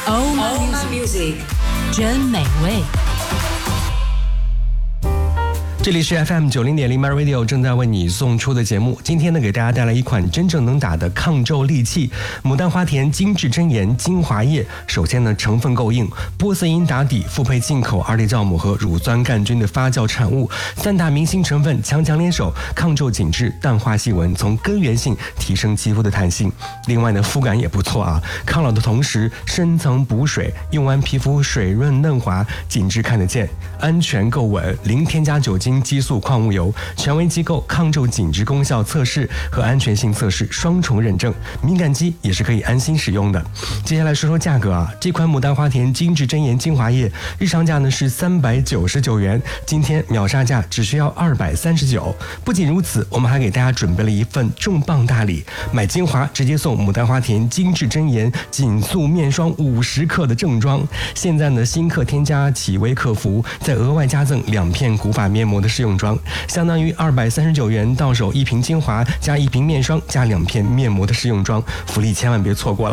Oh My Music， 真美味。 这里是 FM90.0 My Radio 正在为你送出的节目。今天呢，给大家带来一款真正能打的抗皱利器——牡丹花田精致真颜精华液。首先呢，成分够硬，玻色因打底，复配进口二裂酵母和乳酸杆菌的发酵产物，三大明星成分强强联手，抗皱紧致，淡化细纹，从根源性提升肌肤的弹性。另外呢，肤感也不错啊，抗老的同时深层补水，用完皮肤水润嫩滑，紧致看得见，安全够稳，零添加酒精、激素、矿物油，权威机构抗皱紧致功效测试和安全性测试双重认证，敏感肌也是可以安心使用的。接下来说说价格啊，这款牡丹花田精致真颜精华液日常价呢是399元，今天秒杀价只需要239。不仅如此，我们还给大家准备了一份重磅大礼，买精华直接送牡丹花田精致真颜紧塑面霜50克的正装。现在呢，新客添加企微客服，再额外加赠2片古法面膜的试用装，相当于239元到手1瓶精华加1瓶面霜加2片面膜的试用装，福利千万别错过了。